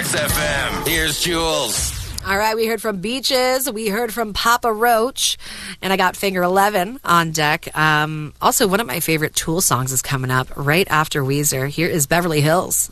Max FM. Here's Jules. All right, we heard from Beaches, we heard from Papa Roach, and I got Finger 11 on deck. Also, one of my favorite Tool songs is coming up right after Weezer. Here is Beverly Hills